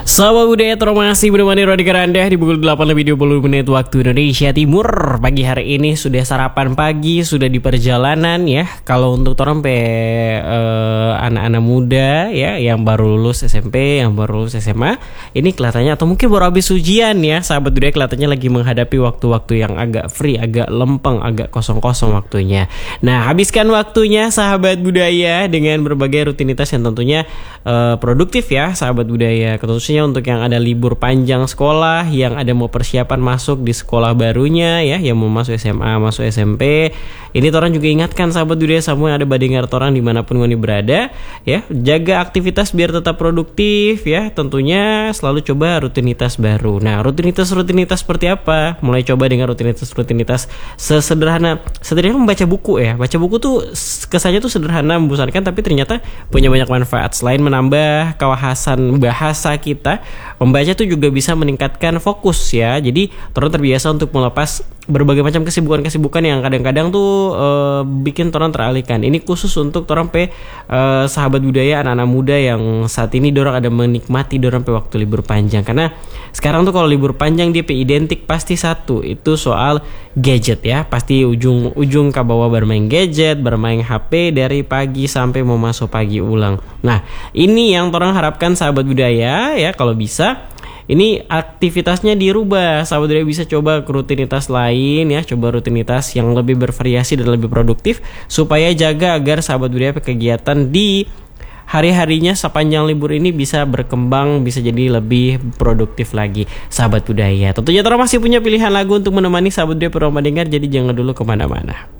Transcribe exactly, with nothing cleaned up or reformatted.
Sahabat budaya masih menemani Rodika Anda di pukul delapan lebih dua puluh menit waktu Indonesia Timur. Pagi hari ini sudah sarapan pagi, sudah di perjalanan ya. Kalau untuk orang pe uh, anak-anak muda ya yang baru lulus S M P, yang baru lulus S M A, ini kelihatannya atau mungkin baru habis ujian ya. Sahabat budaya kelihatannya lagi menghadapi waktu-waktu yang agak free, agak lempeng, agak kosong-kosong waktunya. Nah, habiskan waktunya sahabat budaya dengan berbagai rutinitas yang tentunya uh, produktif ya, sahabat budaya. Khususnya untuk yang ada libur panjang sekolah, yang ada mau persiapan masuk di sekolah barunya ya, yang mau masuk S M A, masuk S M P. Ini Toran juga ingatkan sahabat budaya semua yang ada badengar Toran dimanapun Ngoni berada ya, jaga aktivitas biar tetap produktif ya. Tentunya selalu coba rutinitas baru. Nah, rutinitas-rutinitas seperti apa? Mulai coba dengan rutinitas-rutinitas sesederhana sederhana membaca buku ya. Baca buku tuh kesannya tuh sederhana, membosankan, tapi ternyata punya banyak manfaat. Selain menambah kewahasan bahasa kita, membaca tuh juga bisa meningkatkan fokus ya. Jadi Toran terbiasa untuk melepas berbagai macam kesibukan-kesibukan yang kadang-kadang tuh e, bikin Toran teralihkan. Ini khusus untuk Toran pe e, sahabat budaya, anak-anak muda yang saat ini dorang ada menikmati dorang pe waktu libur panjang. Karena sekarang tuh kalau libur panjang dia pe identik pasti satu, itu soal gadget ya. Pasti ujung-ujung ke bawah bermain gadget, bermain H P dari pagi sampai mau masuk pagi ulang. Nah, ini yang Toran harapkan sahabat budaya ya, kalau bisa ini aktivitasnya dirubah. Sahabat budaya bisa coba ke rutinitas lain ya, coba rutinitas yang lebih bervariasi dan lebih produktif supaya jaga agar sahabat budaya kegiatan di hari-harinya sepanjang libur ini bisa berkembang, bisa jadi lebih produktif lagi sahabat budaya. Tentunya Toran masih punya pilihan lagu untuk menemani sahabat budaya perumahan dengar, jadi jangan dulu kemana-mana.